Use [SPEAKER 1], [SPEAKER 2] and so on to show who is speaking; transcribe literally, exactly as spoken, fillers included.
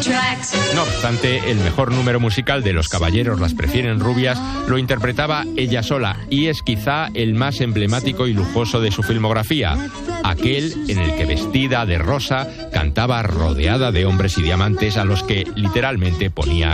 [SPEAKER 1] No obstante, el mejor número musical de Los caballeros las prefieren rubias lo interpretaba ella sola, y es quizá el más emblemático y lujoso de su filmografía, aquel en el que, vestida de rosa, cantaba rodeada de hombres y diamantes a los que literalmente ponía